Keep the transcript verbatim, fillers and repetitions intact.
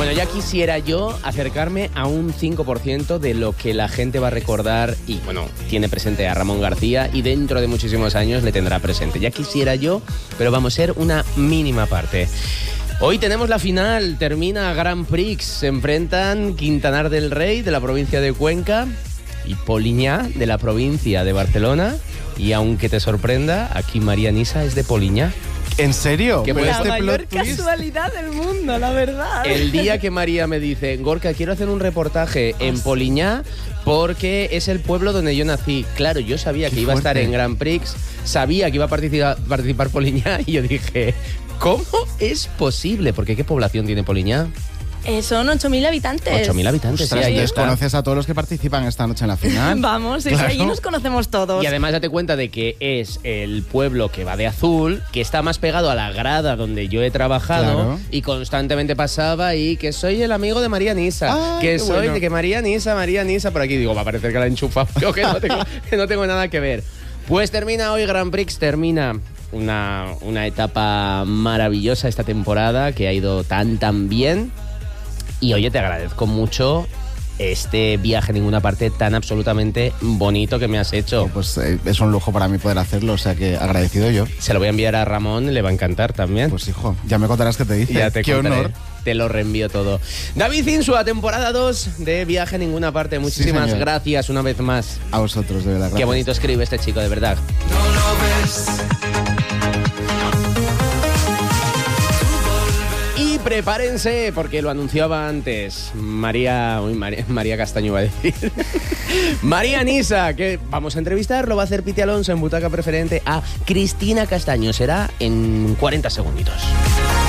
Bueno, ya quisiera yo acercarme a un cinco por ciento de lo que la gente va a recordar y, bueno, tiene presente a Ramón García y dentro de muchísimos años le tendrá presente. Ya quisiera yo, pero vamos a ser una mínima parte. Hoy tenemos la final, termina Grand Prix, se enfrentan Quintanar del Rey de la provincia de Cuenca y Poliñá de la provincia de Barcelona. Y aunque te sorprenda, aquí María Nisa es de Poliñá. ¿En serio? ¿Qué La este mayor casualidad del mundo, la verdad. El día que María me dice, Gorka, quiero hacer un reportaje en Poliñá porque es el pueblo donde yo nací. Claro, yo sabía que iba a estar en Grand Prix, sabía que iba a participar, participar Poliñá y yo dije, ¿cómo es posible? Porque ¿qué población tiene Poliñá? Eh, son ocho mil habitantes. ocho mil habitantes, sí, ahí está. ¿Conoces a todos los que participan esta noche en la final? Vamos, sí, Claro. sí, allí nos conocemos todos. Y además date cuenta de que es el pueblo que va de azul, que está más pegado a la grada donde yo he trabajado, Claro. y constantemente pasaba y que soy el amigo de María Nisa, Ah, que qué soy bueno. de que María Nisa, María Nisa, por aquí digo, va a parecer que la he enchufado, yo que no tengo, que no tengo nada que ver. Pues termina hoy Grand Prix, termina una, una etapa maravillosa esta temporada que ha ido tan tan bien. Y oye, te agradezco mucho este viaje a ninguna parte tan absolutamente bonito que me has hecho. Pues eh, es un lujo para mí poder hacerlo, o sea que agradecido yo. Se lo voy a enviar a Ramón, le va a encantar también. Pues hijo, ya me contarás qué te dice. Ya te Qué contaré. honor. Te lo reenvío todo. David Insua, temporada dos de Viaje a ninguna parte. Muchísimas señor. gracias una vez más. A vosotros, de verdad. Qué gracias. bonito escribe este chico, de verdad. No lo ves. Y prepárense, porque lo anunciaba antes María, uy, María, María Castaño iba a decir. María Nisa, que vamos a entrevistar, lo va a hacer Piti Alonso en Butaca Preferente a Cristina Castaño. Será en cuarenta segunditos.